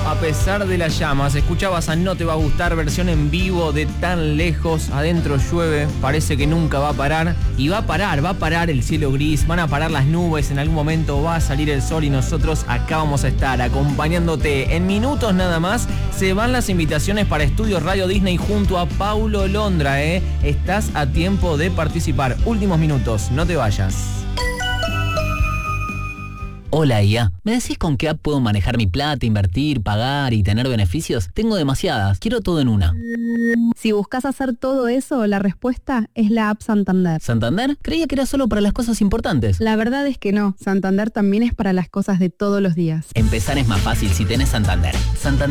a pesar de las llamas. Escuchabas a No Te Va a Gustar, versión en vivo de Tan Lejos. Adentro llueve, parece que nunca va a parar. Y va a parar el cielo gris, van a parar las nubes, en algún momento va a salir el sol y nosotros acá vamos a estar acompañándote. En minutos nada más se van las invitaciones para Estudio Radio Disney junto a Paulo Londra, Estás a tiempo de participar. Últimos minutos, no te vayas. Hola IA, ¿me decís con qué app puedo manejar mi plata, invertir, pagar y tener beneficios? Tengo demasiadas, quiero todo en una. Si buscas hacer todo eso, la respuesta es la app Santander. ¿Santander? Creía que era solo para las cosas importantes. La verdad es que no, Santander también es para las cosas de todos los días. Empezar es más fácil si tenés Santander. Santander